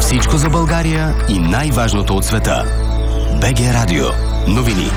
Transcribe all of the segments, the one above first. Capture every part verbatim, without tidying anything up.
Всичко за България и най-важното от света. БГ Радио. Новини.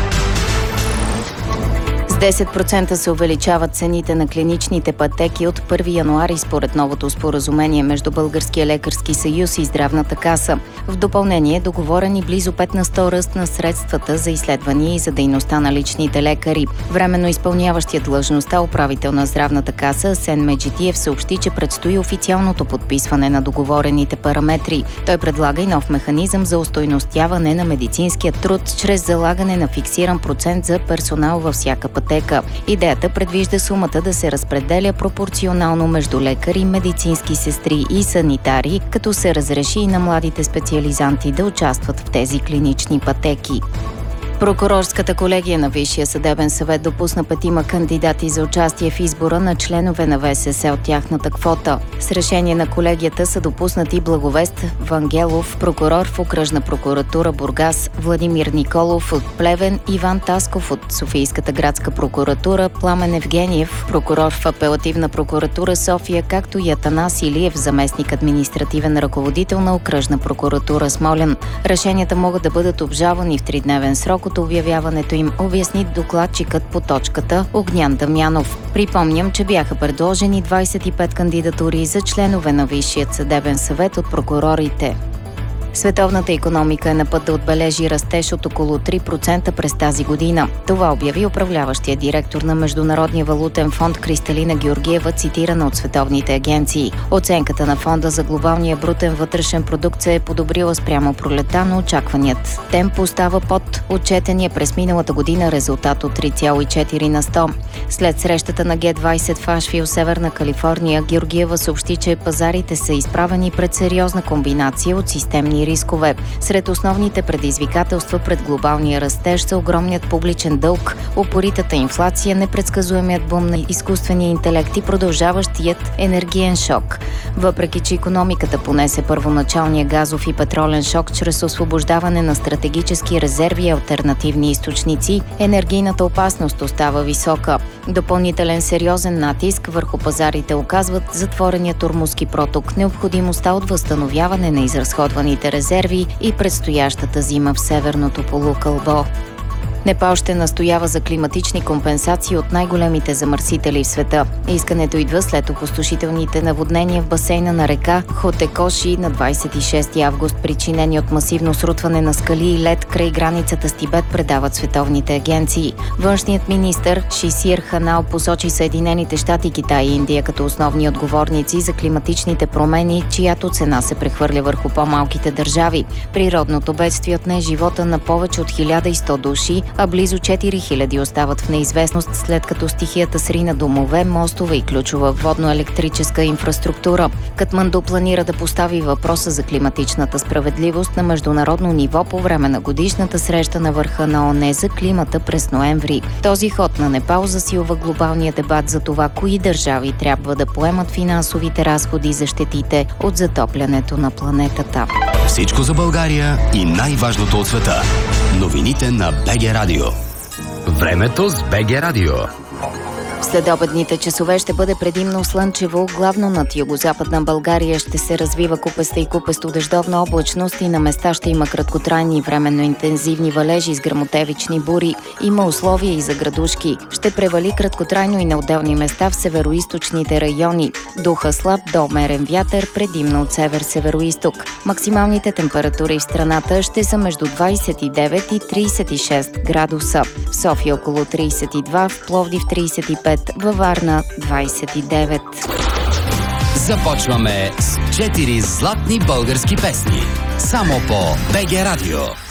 С десет процента се увеличават цените на клиничните пътеки от първи януари според новото споразумение между Българския лекарски съюз и Здравната каса. В допълнение договорен и близо пет на сто ръст на средствата за изследвания и за дейността на личните лекари. Временно изпълняващия длъжността управител на Здравната каса Асен Меджидиев съобщи, че предстои официалното подписване на договорените параметри. Той предлага и нов механизъм за остойностяване на медицинския труд чрез залагане на фиксиран процент за персонал във всяка пътека. Идеята предвижда сумата да се разпределя пропорционално между лекари, медицински сестри и санитари, като се разреши и на младите специализанти да участват в тези клинични пътеки. Прокурорската колегия на Висшия съдебен съвет допусна петима кандидати за участие в избора на членове на ВСС от тяхната квота. С решение на колегията са допуснати Благовест Вангелов, прокурор в Окръжна прокуратура Бургас, Владимир Николов от Плевен, Иван Тасков от Софийската градска прокуратура, Пламен Евгениев, прокурор в Апелативна прокуратура София, както и Атанас Илиев, заместник административен ръководител на Окръжна прокуратура Смолян. Решенията могат да бъдат обжалвани в тридневен срок от обявяването им, обясни докладчикът по точката Огнян Дамянов. Припомням, че бяха предложени двадесет и пет кандидатури за членове на Висшият съдебен съвет от прокурорите. Световната икономика е на път да отбележи растеж от около три процента през тази година. Това обяви управляващия директор на Международния валутен фонд Кристалина Георгиева, цитирана от световните агенции. Оценката на фонда за глобалния брутен вътрешен продукт се е подобрила спрямо пролета, но очакваният темп остава под отчетения през миналата година резултат от три цяло и четири на сто. След срещата на Г двадесет в Ашвил, Северна Калифорния, Георгиева съобщи, че пазарите са изправени пред сериозна комбинация от системни рискове. Сред основните предизвикателства пред глобалния растеж са огромният публичен дълг, упоритата инфлация, непредсказуемият бум на изкуствения интелект и продължаващият енергиен шок. Въпреки че икономиката понесе първоначалния газов и петролен шок чрез освобождаване на стратегически резерви и алтернативни източници, енергийната опасност остава висока. Допълнителен сериозен натиск върху пазарите оказват затворения Ормузски проток, необходимостта от възстановяване на изразходваните резерви и предстоящата зима в северното полукълбо. Непал ще настоява за климатични компенсации от най-големите замърсители в света. Искането идва след опустошителните наводнения в басейна на река Хотекоши на двадесет и шести август, причинени от масивно срутване на скали и лед край границата с Тибет, предават световните агенции. Външният министър Шисир Ханал посочи Съединените щати, Китай и Индия като основни отговорници за климатичните промени, чиято цена се прехвърля върху по-малките държави. Природното бедствие отне живота на повече от хиляда и сто души, а близо четири хиляди остават в неизвестност, след като стихията срина домове, мостове и ключова водно-електрическа инфраструктура. Катманду планира да постави въпроса за климатичната справедливост на международно ниво по време на годишната среща на върха на ООН за климата през ноември. Този ход на Непал засилва глобалния дебат за това, кои държави трябва да поемат финансовите разходи за щетите от затоплянето на планетата. Всичко за България и най-важното от света. Новините на БГ Радио. Времето с БГ Радио. Следобедните часове ще бъде предимно слънчево, главно над югозападна България ще се развива купеста и купесто дъждовна облачност и на места ще има краткотрайни временно интензивни валежи с гръмотевични бури. Има условия и за градушки. Ще превали краткотрайно и на отделни места в североизточните райони. Духа слаб до умерен вятър, предимно от север-североизток. Максималните температури в страната ще са между двадесет и девет и тридесет и шест градуса. В София около тридесет и два, в Пловдив тридесет и пет, във Варна двадесет и девет. Започваме с четири златни български песни. Само по БГ Радио.